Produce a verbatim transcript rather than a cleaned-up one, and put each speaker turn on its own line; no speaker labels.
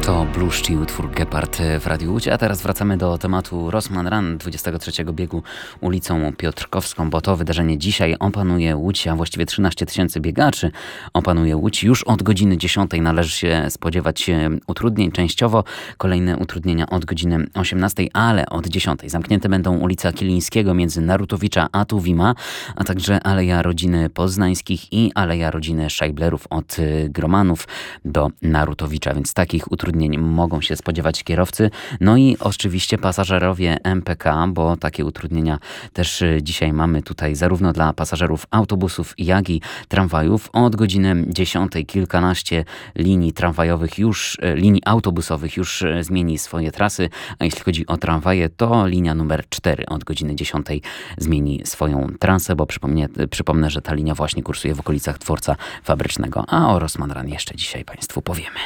To Bluszcz i utwór Gepard w Radiu Łódź, a teraz wracamy do tematu Rossmann Run dwudziestego trzeciego biegu ulicą Piotrkowską, bo to wydarzenie dzisiaj opanuje Łódź, a właściwie trzynaście tysięcy biegaczy opanuje Łódź. Już od godziny dziesiątej należy się spodziewać utrudnień częściowo, kolejne utrudnienia od godziny osiemnastej, ale od dziesiątej zamknięte będą ulica Kilińskiego między Narutowicza a Tuwima, a także Aleja Rodziny Poznańskich i Aleja Rodziny Szajblerów od Gromanów do Narutowicza, więc takich utrudnień mogą się spodziewać kierowcy, no i oczywiście pasażerowie M P K, bo takie utrudnienia też dzisiaj mamy tutaj zarówno dla pasażerów autobusów, jak i tramwajów. Od godziny dziesiątej kilkanaście linii tramwajowych już, linii autobusowych już zmieni swoje trasy, a jeśli chodzi o tramwaje, to linia numer cztery od godziny dziesiątej zmieni swoją trasę, bo przypomnę, przypomnę, że ta linia właśnie kursuje w okolicach dworca fabrycznego, a o Rossmann Run jeszcze dzisiaj Państwu powiemy.